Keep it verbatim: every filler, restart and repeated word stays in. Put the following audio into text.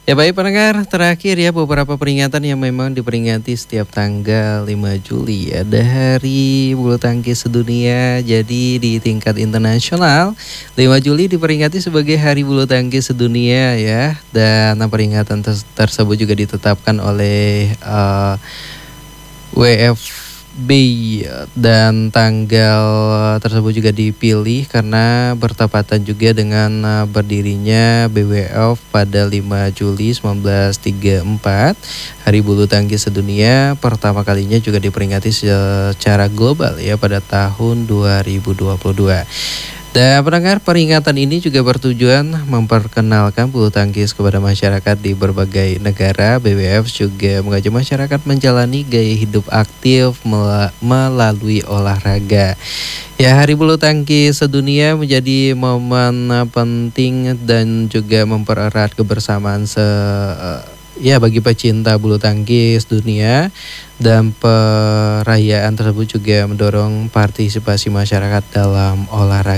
Ya baik pendengar, terakhir ya beberapa peringatan yang memang diperingati setiap tanggal lima Juli. Ada Hari Bulu Tangkis Sedunia. Jadi di tingkat internasional, lima Juli diperingati sebagai Hari Bulu Tangkis Sedunia ya. Dan peringatan tes- tersebut juga ditetapkan oleh eh, W F B dan tanggal tersebut juga dipilih karena bertepatan juga dengan uh, berdirinya B W F pada lima Juli seribu sembilan ratus tiga puluh empat. Hari Bulu Tangkis Sedunia pertama kalinya juga diperingati secara global ya pada tahun dua ribu dua puluh dua. Dan pendengar, peringatan ini juga bertujuan memperkenalkan bulu tangkis kepada masyarakat di berbagai negara. B W F juga mengajak masyarakat menjalani gaya hidup aktif mela- melalui olahraga. Ya, Hari Bulu Tangkis Sedunia menjadi momen eh, penting dan juga mempererat kebersamaan se eh, ya bagi pecinta bulu tangkis dunia, dan perayaan tersebut juga mendorong partisipasi masyarakat dalam olahraga.